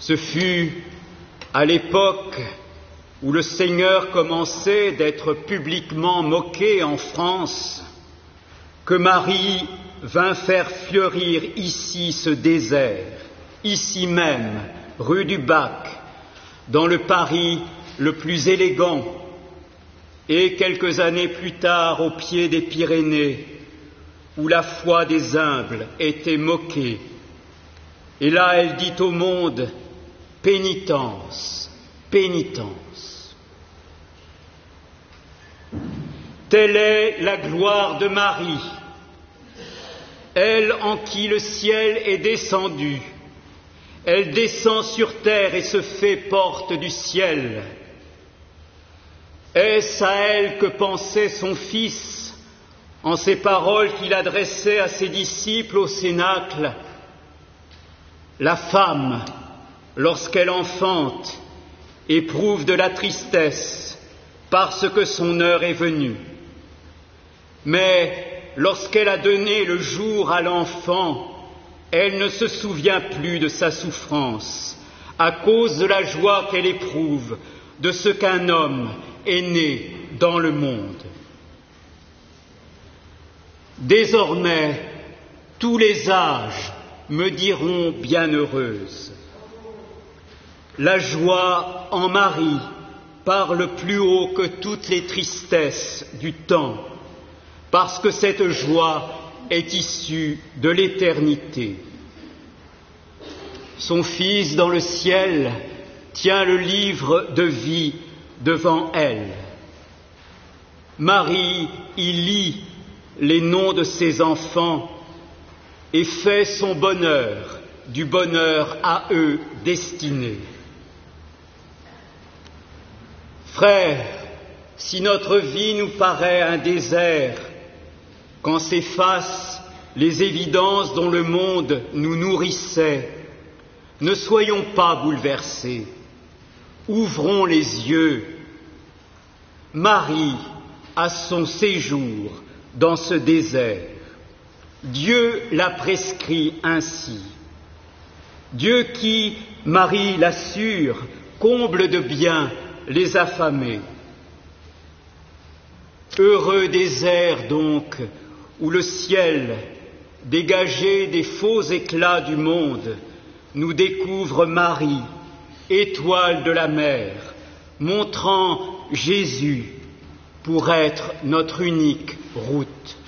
Ce fut à l'époque où le Seigneur commençait d'être publiquement moqué en France que Marie vint faire fleurir ici ce désert, ici même, rue du Bac, dans le Paris le plus élégant, et quelques années plus tard au pied des Pyrénées, où la foi des humbles était moquée. Et là, elle dit au monde: pénitence, pénitence. Telle est la gloire de Marie, elle en qui le ciel est descendu. Elle descend sur terre et se fait porte du ciel. Est-ce à elle que pensait son Fils en ces paroles qu'il adressait à ses disciples au Cénacle? La femme, lorsqu'elle enfante, éprouve de la tristesse parce que son heure est venue. Mais lorsqu'elle a donné le jour à l'enfant, elle ne se souvient plus de sa souffrance à cause de la joie qu'elle éprouve de ce qu'un homme est né dans le monde. Désormais, tous les âges me diront bienheureuse. La joie en Marie parle plus haut que toutes les tristesses du temps, parce que cette joie est issue de l'éternité. Son Fils dans le ciel tient le livre de vie devant elle. Marie y lit les noms de ses enfants et fait son bonheur du bonheur à eux destiné. Frères, si notre vie nous paraît un désert, quand s'effacent les évidences dont le monde nous nourrissait, ne soyons pas bouleversés. Ouvrons les yeux. Marie a son séjour dans ce désert. Dieu l'a prescrit ainsi. Dieu qui, Marie l'assure, comble de bien les affamés. Heureux désert donc, où le ciel, dégagé des faux éclats du monde, nous découvre Marie, étoile de la mer, montrant Jésus pour être notre unique route.